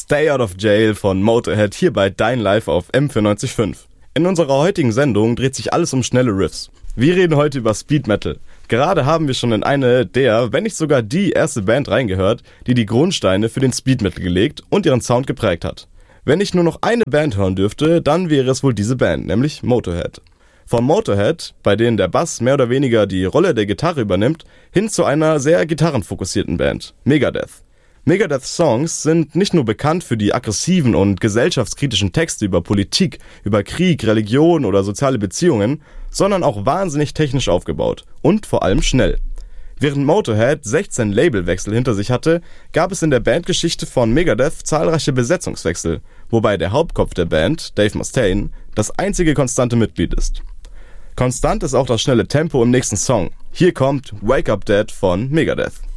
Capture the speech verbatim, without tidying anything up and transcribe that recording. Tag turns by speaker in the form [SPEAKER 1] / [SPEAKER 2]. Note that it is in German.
[SPEAKER 1] Stay Out of Jail von Motorhead hier bei Dein Live auf M vierundneunzig Komma fünf. In unserer heutigen Sendung dreht sich alles um schnelle Riffs. Wir reden heute über Speed Metal. Gerade haben wir schon in eine der, wenn nicht sogar die erste Band reingehört, die die Grundsteine für den Speed Metal gelegt und ihren Sound geprägt hat. Wenn ich nur noch eine Band hören dürfte, dann wäre es wohl diese Band, nämlich Motorhead. Von Motorhead, bei denen der Bass mehr oder weniger die Rolle der Gitarre übernimmt, hin zu einer sehr gitarrenfokussierten Band, Megadeth. Megadeths Songs sind nicht nur bekannt für die aggressiven und gesellschaftskritischen Texte über Politik, über Krieg, Religion oder soziale Beziehungen, sondern auch wahnsinnig technisch aufgebaut und vor allem schnell. Während Motorhead sechzehn Labelwechsel hinter sich hatte, gab es in der Bandgeschichte von Megadeth zahlreiche Besetzungswechsel, wobei der Hauptkopf der Band, Dave Mustaine, das einzige konstante Mitglied ist. Konstant ist auch das schnelle Tempo im nächsten Song. Hier kommt Wake Up Dead von Megadeth.